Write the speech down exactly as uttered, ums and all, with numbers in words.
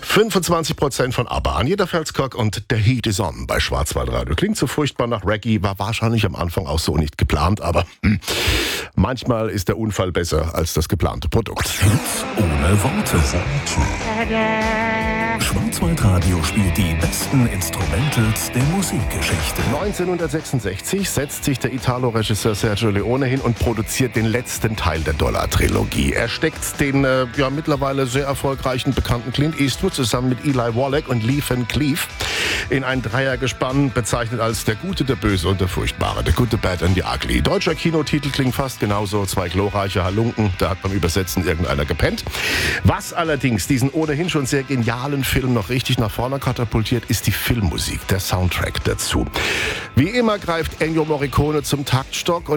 fünfundzwanzig Prozent von ABBA, Anja Felskog und The Heat is On bei Schwarzwaldradio. Klingt so furchtbar nach Reggae, war wahrscheinlich am Anfang auch so nicht geplant, aber hm, manchmal ist der Unfall besser als das geplante Produkt. Hits ohne Worte. Schwarzwaldradio spielt die besten Instrumentals der Musikgeschichte. neunzehnhundertsechsundsechzig setzt sich der Italo-Regisseur Sergio Leone hin und produziert den letzten Teil der Dollar-Trilogie. Er steckt den äh, ja, mittlerweile sehr erfolgreichen bekannten Clint Eastwood zusammen mit Eli Wallach und Lee Van Cleef in ein Dreiergespann, bezeichnet als der Gute, der Böse und der Furchtbare, The Good, the Bad and the Ugly. Deutscher Kinotitel klingt fast genauso, zwei glorreiche Halunken, da hat beim Übersetzen irgendeiner gepennt. Was allerdings diesen ohnehin schon sehr genialen Film noch richtig nach vorne katapultiert, ist die Filmmusik, der Soundtrack dazu. Wie immer greift Ennio Morricone zum Taktstock und